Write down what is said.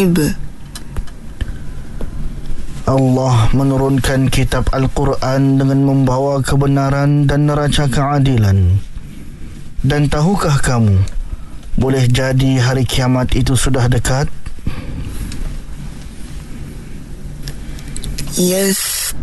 aib. Allah menurunkan kitab Al-Quran dengan membawa kebenaran dan neraca keadilan. Dan tahukah kamu, boleh jadi hari kiamat itu sudah dekat? Yes,